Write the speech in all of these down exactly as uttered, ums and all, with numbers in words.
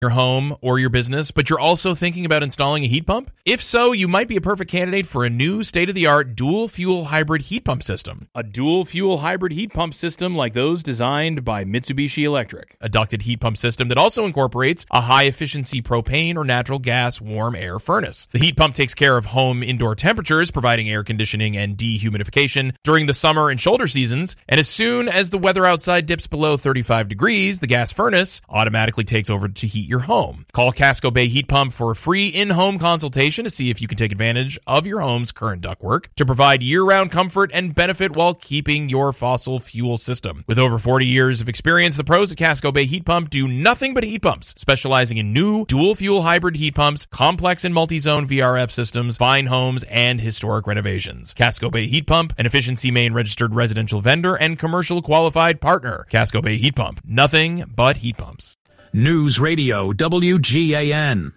your home or your business, but you're also thinking about installing a heat pump? If so, you might be a perfect candidate for a new state-of-the-art dual-fuel hybrid heat pump system. A dual-fuel hybrid heat pump system like those designed by Mitsubishi Electric. A ducted heat pump system that also incorporates a high-efficiency propane or natural gas warm air furnace. The heat pump takes care of home indoor temperatures, providing air conditioning and dehumidification during the summer and shoulder seasons, and as soon as the weather outside dips below thirty-five degrees, the gas furnace automatically takes over to heat your home. Call Casco Bay Heat Pump for a free in-home consultation to see if you can take advantage of your home's current ductwork to provide year-round comfort and benefit while keeping your fossil fuel system. With over forty years of experience, the pros at Casco Bay Heat Pump do nothing but heat pumps, specializing in new dual-fuel hybrid heat pumps, complex and multi-zone V R F systems, fine homes, and historic renovations. Casco Bay Heat Pump, an Efficiency Maine registered residential vendor and commercial qualified partner. Casco Bay Heat Pump, nothing but heat pumps. News Radio W G A N.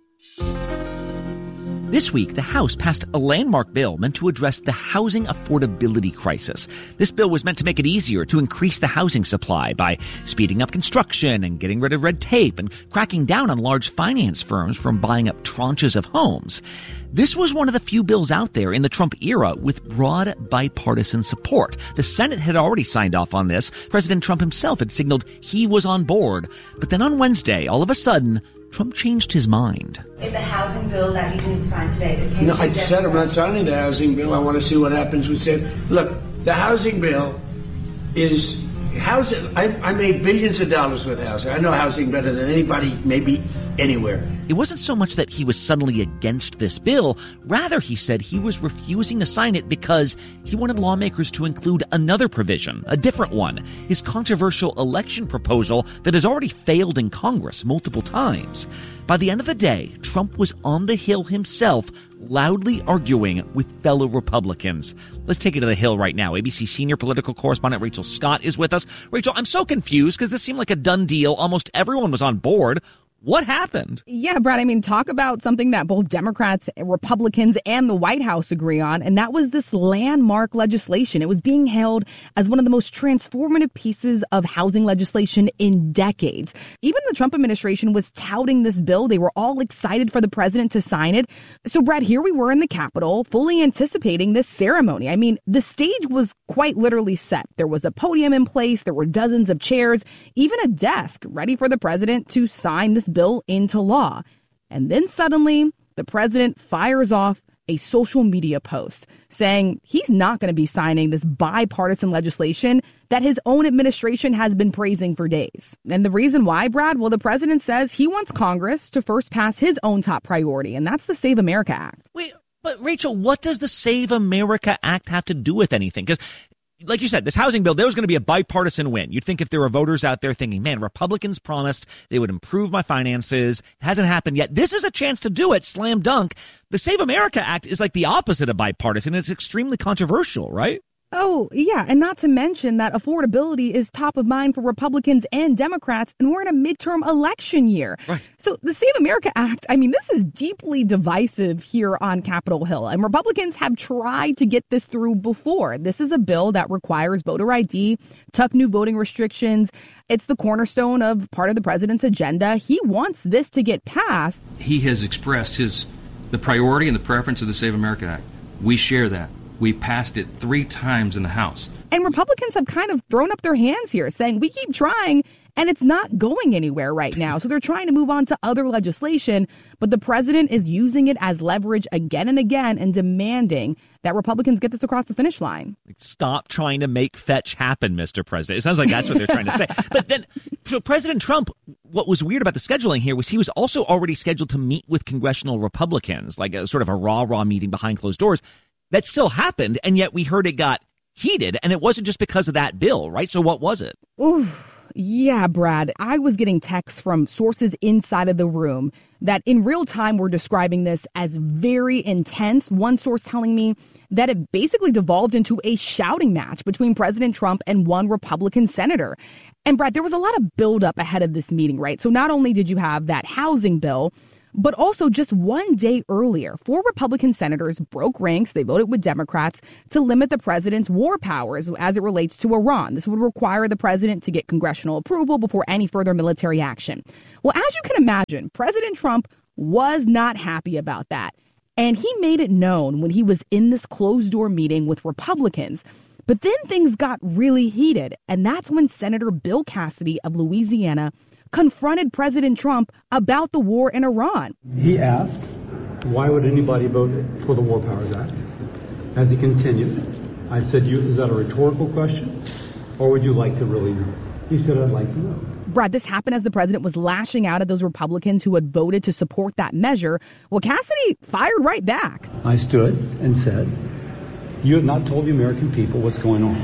This week, the House passed a landmark bill meant to address the housing affordability crisis. This bill was meant to make it easier to increase the housing supply by speeding up construction and getting rid of red tape and cracking down on large finance firms from buying up tranches of homes. This was one of the few bills out there in the Trump era with broad bipartisan support. The Senate had already signed off on this. President Trump himself had signaled he was on board. But then on Wednesday, all of a sudden, Trump changed his mind. If the housing bill that you didn't sign today became... No, I said I'm not signing the housing bill. I want to see what happens. We said, look, the housing bill is... Housing, I, I made billions of dollars with housing. I know housing better than anybody, maybe anywhere. It wasn't so much that he was suddenly against this bill. Rather, he said he was refusing to sign it because he wanted lawmakers to include another provision, a different one, his controversial election proposal that has already failed in Congress multiple times. By the end of the day, Trump was on the Hill himself, loudly arguing with fellow Republicans. Let's take it to the Hill right now. A B C senior political correspondent Rachel Scott is with us. Rachel, I'm so confused because this seemed like a done deal. Almost everyone was on board. What happened? Yeah, Brad, I mean, talk about something that both Democrats, Republicans, and the White House agree on, and that was this landmark legislation. It was being hailed as one of the most transformative pieces of housing legislation in decades. Even the Trump administration was touting this bill. They were all excited for the president to sign it. So, Brad, here we were in the Capitol, fully anticipating this ceremony. I mean, the stage was quite literally set. There was a podium in place. There were dozens of chairs, even a desk ready for the president to sign this bill into law. And then suddenly the president fires off a social media post saying he's not going to be signing this bipartisan legislation that his own administration has been praising for days. And the reason why, Brad? Well, the president says he wants Congress to first pass his own top priority, and that's the Save America Act. Wait, but Rachel, what does the Save America Act have to do with anything? Because like you said, this housing bill, there was going to be a bipartisan win. You'd think if there were voters out there thinking, man, Republicans promised they would improve my finances. It hasn't happened yet. This is a chance to do it. Slam dunk. The Save America Act is like the opposite of bipartisan. It's extremely controversial, right? Oh, yeah. And not to mention that affordability is top of mind for Republicans and Democrats, and we're in a midterm election year. Right. So the Save America Act, I mean, this is deeply divisive here on Capitol Hill, and Republicans have tried to get this through before. This is a bill that requires voter I D, tough new voting restrictions. It's the cornerstone of part of the president's agenda. He wants this to get passed. He has expressed his the priority and the preference of the Save America Act. We share that. We passed it three times in the House. And Republicans have kind of thrown up their hands here, saying we keep trying and it's not going anywhere right now. So they're trying to move on to other legislation. But the president is using it as leverage again and again and demanding that Republicans get this across the finish line. Stop trying to make fetch happen, Mister President. It sounds like that's what they're trying to say. But then, so President Trump, what was weird about the scheduling here was he was also already scheduled to meet with congressional Republicans, like a sort of a rah-rah meeting behind closed doors. That still happened, and yet we heard it got heated, and it wasn't just because of that bill, right? So what was it? Ooh, yeah, Brad. I was getting texts from sources inside of the room that in real time were describing this as very intense. One source telling me that it basically devolved into a shouting match between President Trump and one Republican senator. And Brad, there was a lot of buildup ahead of this meeting, right? So not only did you have that housing bill, But also just one day earlier, four Republican senators broke ranks. They voted with Democrats to limit the president's war powers as it relates to Iran. This would require the president to get congressional approval before any further military action. Well, as you can imagine, President Trump was not happy about that. And he made it known when he was in this closed-door meeting with Republicans. But then things got really heated, and that's when Senator Bill Cassidy of Louisiana confronted President Trump about the war in Iran. He asked, why would anybody vote for the War Powers Act? As he continued, I said, you, is that a rhetorical question, or would you like to really know? He said, I'd like to know. Brad, this happened as the president was lashing out at those Republicans who had voted to support that measure. Well, Cassidy fired right back. I stood and said, you have not told the American people what's going on.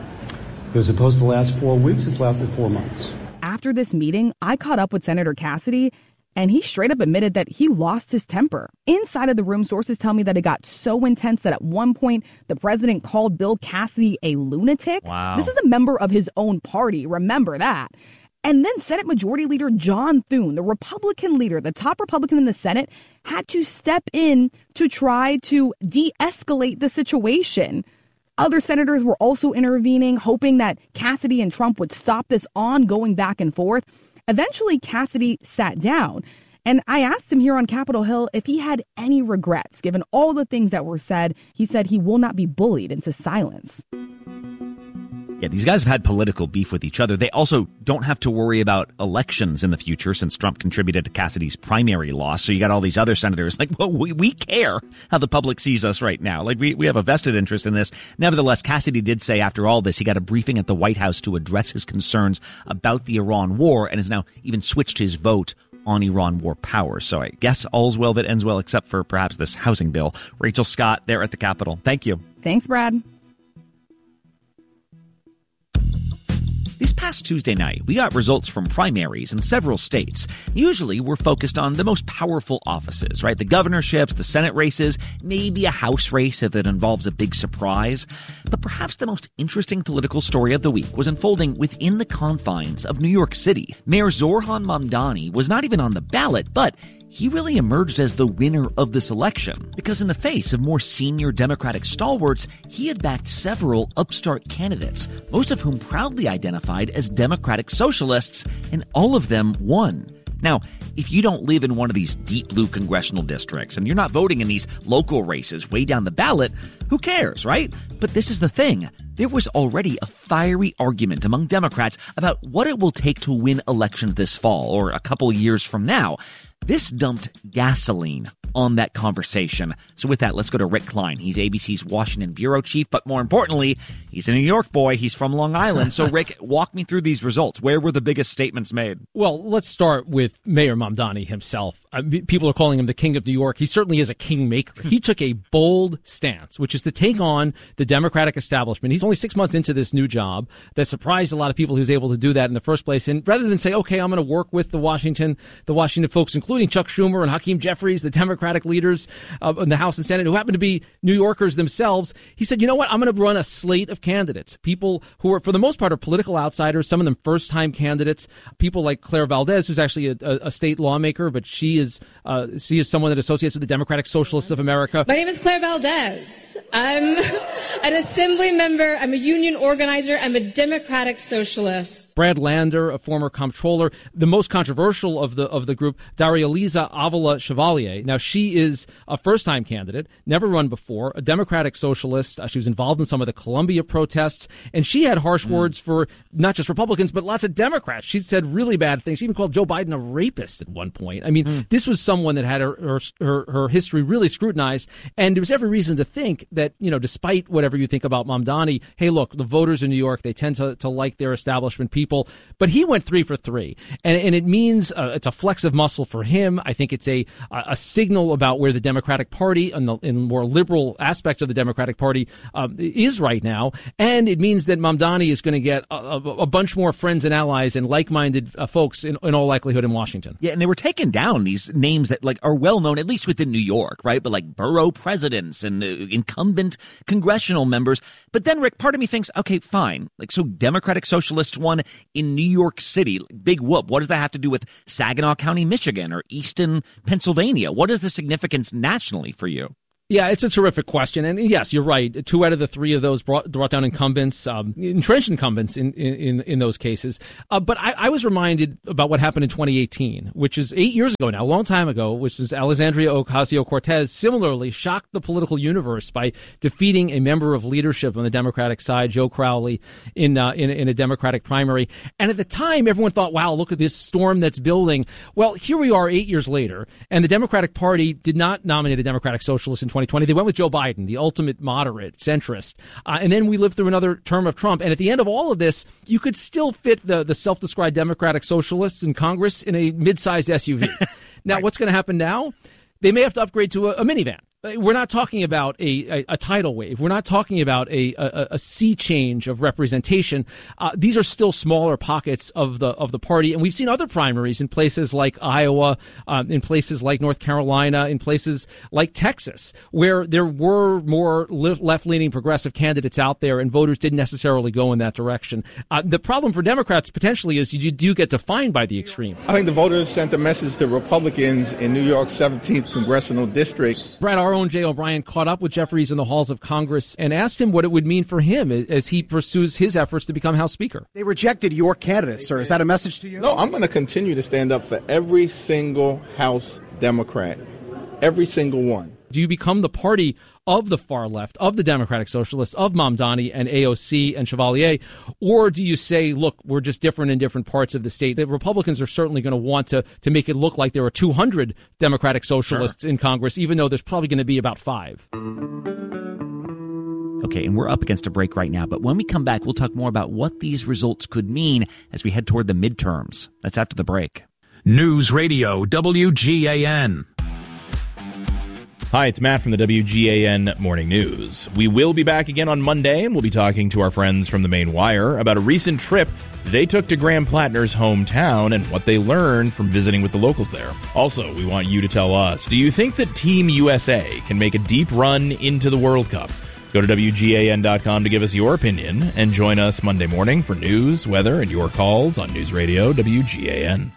It was supposed to last four weeks. It's lasted four months. After this meeting, I caught up with Senator Cassidy, and he straight up admitted that he lost his temper. Inside of the room, sources tell me that it got so intense that at one point, the president called Bill Cassidy a lunatic. Wow. This is a member of his own party. Remember that. And then Senate Majority Leader John Thune, the Republican leader, the top Republican in the Senate, had to step in to try to de-escalate the situation. Other senators were also intervening, hoping that Cassidy and Trump would stop this ongoing back and forth. Eventually, Cassidy sat down, and I asked him here on Capitol Hill if he had any regrets. Given all the things that were said, he said he will not be bullied into silence. Yeah, these guys have had political beef with each other. They also don't have to worry about elections in the future since Trump contributed to Cassidy's primary loss. So you got all these other senators like, well, we, we care how the public sees us right now. Like, we, we have a vested interest in this. Nevertheless, Cassidy did say after all this, he got a briefing at the White House to address his concerns about the Iran war and has now even switched his vote on Iran war powers. So I guess all's well that ends well, except for perhaps this housing bill. Rachel Scott there at the Capitol. Thank you. Thanks, Brad. This past Tuesday night, we got results from primaries in several states. Usually, we're focused on the most powerful offices, right? The governorships, the Senate races, maybe a House race if it involves a big surprise. But perhaps the most interesting political story of the week was unfolding within the confines of New York City. Mayor Zohran Mamdani was not even on the ballot, but he really emerged as the winner of this election because in the face of more senior Democratic stalwarts, he had backed several upstart candidates, most of whom proudly identified as Democratic socialists, and all of them won. Now, if you don't live in one of these deep blue congressional districts and you're not voting in these local races way down the ballot, who cares, right? But this is the thing. There was already a fiery argument among Democrats about what it will take to win elections this fall or a couple years from now. This dumped gasoline on that conversation. So with that, let's go to Rick Klein. He's A B C's Washington bureau chief, but more importantly, he's a New York boy. He's from Long Island. So Rick, walk me through these results. Where were the biggest statements made? Well, let's start with Mayor Mamdani himself. I mean, people are calling him the king of New York. He certainly is a kingmaker. He took a bold stance, which is to take on the Democratic establishment. He's only six months into this new job. That surprised a lot of people he was able to do that in the first place. And rather than say, okay, I'm going to work with the Washington, the Washington folks, including Chuck Schumer and Hakeem Jeffries, the Democratic leaders uh, in the House and Senate, who happen to be New Yorkers themselves, he said, you know what, I'm going to run a slate of candidates, people who are, for the most part, are political outsiders, some of them first-time candidates, people like Claire Valdez, who's actually a, a state lawmaker, but she is uh, she is someone that associates with the Democratic Socialists of America. My name is Claire Valdez. I'm an assembly member. I'm a union organizer. I'm a Democratic Socialist. Brad Lander, a former comptroller. The most controversial of the of the group, Darializa Avila Chevalier. Now, she is a first-time candidate, never run before, a Democratic Socialist. Uh, she was involved in some of the Columbia protests, and she had harsh mm. words for not just Republicans, but lots of Democrats. She said really bad things. She even called Joe Biden a rapist at one point. I mean, mm. this was someone that had her, her, her history really scrutinized, and there was every reason to think that, you know, despite whatever you think about Mamdani, hey, look, the voters in New York, they tend to, to like their establishment people, but he went three for three, and, and it means uh, it's a flex of muscle for him. I think it's a a signal about where the Democratic Party and the in more liberal aspects of the Democratic Party um, is right now, and it means that Mamdani is going to get a, a, a bunch more friends and allies and like-minded uh, folks in, in all likelihood in Washington. Yeah, and they were taking down these names that like are well known, at least within New York, right? But like borough presidents and uh, incumbent congressional members. But then, Rick, part of me thinks, okay, fine. Like, so Democratic Socialists won in New York City. Big whoop. What does that have to do with Saginaw County, Michigan, or or Easton, Pennsylvania? What is the significance nationally for you? Yeah, it's a terrific question. And yes, you're right. Two out of the three of those brought, brought down incumbents, um, entrenched incumbents in, in, in those cases. Uh, but I, I was reminded about what happened in twenty eighteen, which is eight years ago now, a long time ago, which was Alexandria Ocasio-Cortez similarly shocked the political universe by defeating a member of leadership on the Democratic side, Joe Crowley, in, uh, in, in a Democratic primary. And at the time, everyone thought, wow, look at this storm that's building. Well, here we are eight years later, and the Democratic Party did not nominate a Democratic Socialist in twenty twenty. They went with Joe Biden, the ultimate moderate, centrist. Uh, and then we lived through another term of Trump. And at the end of all of this, you could still fit the, the self-described Democratic Socialists in Congress in a mid-sized S U V. Now, right. What's going to happen now? They may have to upgrade to a, a minivan. We're not talking about a, a, a tidal wave. We're not talking about a, a, a sea change of representation. Uh, these are still smaller pockets of the of the party, and we've seen other primaries in places like Iowa, um, in places like North Carolina, in places like Texas, where there were more left-leaning progressive candidates out there, and voters didn't necessarily go in that direction. Uh, the problem for Democrats potentially is you do get defined by the extreme. I think the voters sent a message to Republicans in New York's seventeenth congressional district. Brad, our own Jay O'Brien caught up with Jeffries in the halls of Congress and asked him what it would mean for him as he pursues his efforts to become House Speaker. They rejected your candidate, sir. Is that a message to you? No, I'm going to continue to stand up for every single House Democrat, every single one. Do you become the party of the far left, of the Democratic Socialists, of Mamdani and A O C and Chevalier? Or do you say, look, we're just different in different parts of the state? The Republicans are certainly going to want to, to make it look like there are two hundred Democratic Socialists sure. in Congress, even though there's probably going to be about five. Okay, and we're up against a break right now, but when we come back, we'll talk more about what these results could mean as we head toward the midterms. That's after the break. News Radio W G A N. Hi, it's Matt from the W G A N Morning News. We will be back again on Monday, and we'll be talking to our friends from the Maine Wire about a recent trip they took to Graham Plattner's hometown and what they learned from visiting with the locals there. Also, we want you to tell us, do you think that Team U S A can make a deep run into the World Cup? Go to W G A N dot com to give us your opinion, and join us Monday morning for news, weather, and your calls on News Radio W G A N.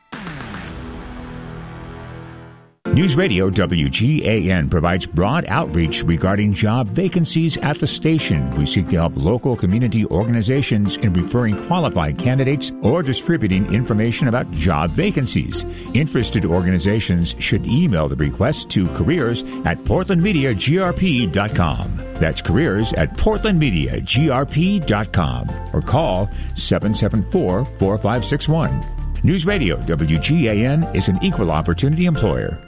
News Radio W G A N provides broad outreach regarding job vacancies at the station. We seek to help local community organizations in referring qualified candidates or distributing information about job vacancies. Interested organizations should email the request to careers at portland media g r p dot com. That's careers at portland media g r p dot com or call seven seven four, four five six one. News Radio W G A N is an equal opportunity employer.